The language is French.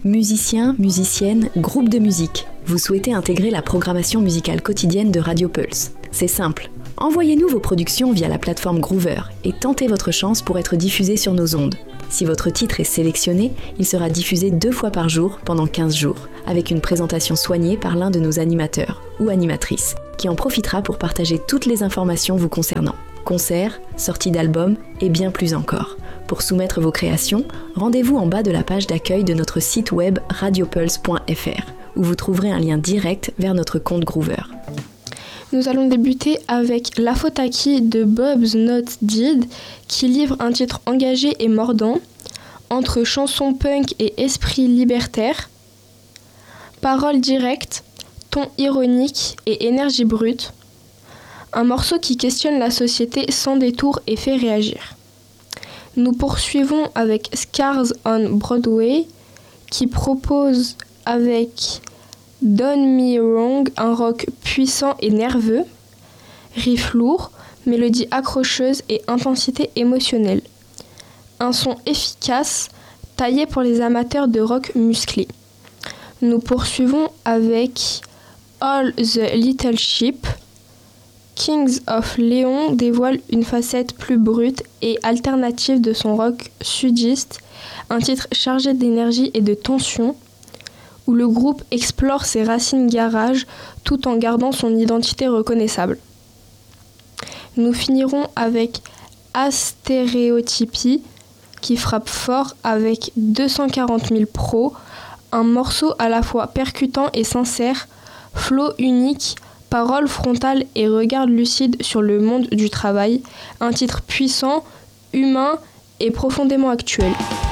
Musiciens, musiciennes, groupes de musique, vous souhaitez intégrer la programmation musicale quotidienne de Radio Pulse. C'est simple. Envoyez-nous vos productions via la plateforme Groover et tentez votre chance pour être diffusé sur nos ondes. Si votre titre est sélectionné, il sera diffusé 2 fois par jour pendant 15 jours, avec une présentation soignée par l'un de nos animateurs ou animatrices, qui en profitera pour partager toutes les informations vous concernant. Concerts, sorties d'albums et bien plus encore. Pour soumettre vos créations, rendez-vous en bas de la page d'accueil de notre site web radiopulse.fr, où vous trouverez un lien direct vers notre compte Groover. Nous allons débuter avec La faute à qui de Bob's Not Dead, qui livre un titre engagé et mordant, entre chanson punk et esprit libertaire, paroles directes, ton ironique et énergie brute. Un morceau qui questionne la société sans détour et fait réagir. Nous poursuivons avec Scars on Broadway, qui propose avec Don't Me Wrong un rock puissant et nerveux, riff lourd, mélodie accrocheuse et intensité émotionnelle. Un son efficace, taillé pour les amateurs de rock musclé. Nous poursuivons avec All the Little Sheep. Kings of Leon dévoile une facette plus brute et alternative de son rock sudiste, un titre chargé d'énergie et de tension, où le groupe explore ses racines garage tout en gardant son identité reconnaissable. Nous finirons avec Astéréotypie, qui frappe fort avec 240 000 pros, un morceau à la fois percutant et sincère, flow unique, paroles frontales et regard lucide sur le monde du travail, un titre puissant, humain et profondément actuel.